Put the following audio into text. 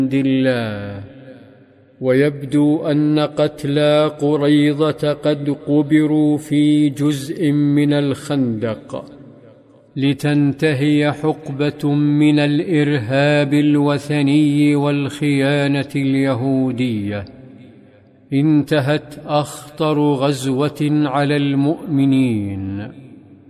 عند الله. ويبدو أن قتلى قريظة قد قبروا في جزء من الخندق لتنتهي حقبة من الإرهاب الوثني والخيانة اليهودية انتهت أخطر غزوة على المؤمنين.